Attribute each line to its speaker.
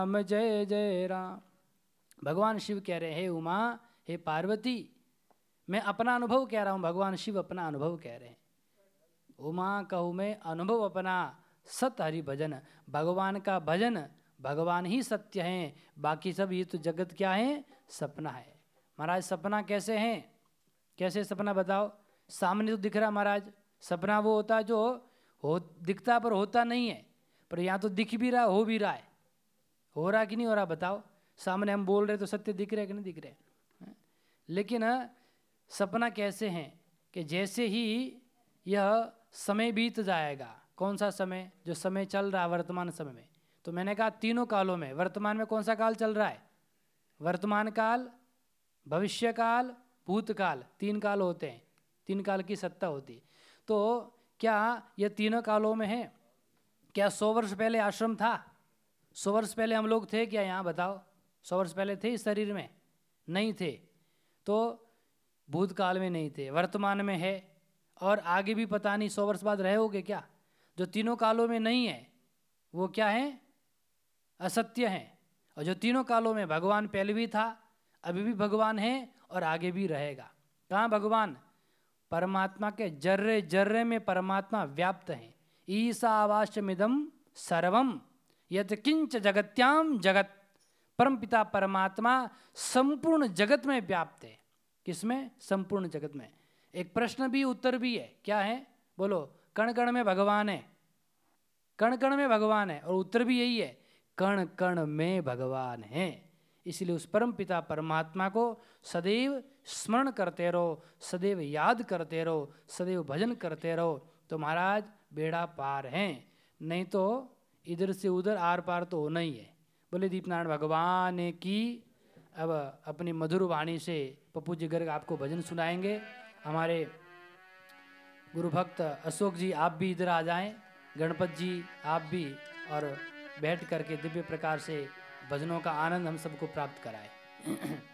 Speaker 1: राम जय जय राम। भगवान शिव कह रहे हैं, हे उमा, हे पार्वती, मैं अपना अनुभव कह रहा हूँ, भगवान शिव अपना अनुभव कह रहे हैं। उमा कहूँ मैं अनुभव अपना, सत हरि भजन। भगवान का भजन, भगवान ही सत्य हैं, बाकी सब ये तो जगत क्या है, सपना है। महाराज सपना कैसे हैं, कैसे सपना बताओ। सामने तो दिख रहा महाराज, सपना वो होता है जो दिखता पर होता नहीं है, पर यहाँ तो दिख भी रहा, हो भी रहा है। हो रहा कि नहीं हो रहा बताओ। सामने हम बोल रहे तो सत्य दिख रहे कि नहीं दिख रहे। लेकिन सपना कैसे हैं कि जैसे ही यह समय बीत जाएगा, कौन सा समय, जो समय चल रहा है वर्तमान समय में, तो मैंने कहा तीनों कालों में, वर्तमान में कौन सा काल चल रहा है, वर्तमान काल, भविष्य काल, भूतकाल, तीन काल होते हैं, तीन काल की सत्ता होती है। तो क्या यह तीनों कालों में है? क्या 100 वर्ष पहले आश्रम था? 100 वर्ष पहले हम लोग थे क्या यहाँ बताओ? 100 वर्ष पहले थे इस शरीर में? नहीं थे। तो भूतकाल में नहीं थे, वर्तमान में है, और आगे भी पता नहीं 100 वर्ष बाद रहोगे क्या। जो तीनों कालों में नहीं है वो क्या है, असत्य है। और जो तीनों कालों में भगवान पहले भी था, अभी भी भगवान है और आगे भी रहेगा। कहाँ भगवान? परमात्मा के जर्रे जर्रे में परमात्मा व्याप्त है। ईशावास्यमिदं सर्वम यत् किंच जगत्याम जगत। परमपिता परमात्मा संपूर्ण जगत में व्याप्त है। किसमें? संपूर्ण जगत में। एक प्रश्न भी उत्तर भी है, क्या है बोलो? कण कण में भगवान है, कण कण में भगवान है, और उत्तर भी यही है, कण कण में भगवान है। इसलिए उस परम पिता परमात्मा को सदैव स्मरण करते रहो, सदैव याद करते रहो, सदैव भजन करते रहो, तो महाराज बेड़ा पार है। नहीं तो इधर से उधर आर पार तो होना ही है। बोले दीपनारायण भगवान की। अब अपनी मधुर वाणी से पप्पू जी गर्ग आपको भजन सुनाएंगे। हमारे गुरु भक्त अशोक जी आप भी इधर आ जाएं, गणपत जी आप भी, और बैठ करके दिव्य प्रकार से भजनों का आनंद हम सबको प्राप्त कराएं।